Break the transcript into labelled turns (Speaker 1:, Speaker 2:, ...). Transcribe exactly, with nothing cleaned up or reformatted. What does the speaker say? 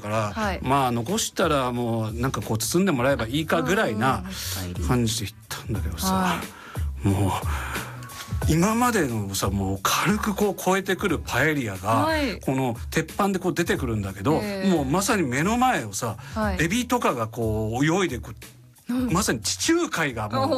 Speaker 1: から、
Speaker 2: はい、
Speaker 1: まあ残したらもうなんかこう包んでもらえばいいかぐらいな感じで言ったんだけどさ、
Speaker 2: は
Speaker 1: もう今までのさもう軽くこう超えてくるパエリアが、
Speaker 2: はい、
Speaker 1: この鉄板でこう出てくるんだけど、
Speaker 2: えー、
Speaker 1: もうまさに目の前をさ、
Speaker 2: はい、
Speaker 1: エビとかがこう泳いでく、まさに地中海がもう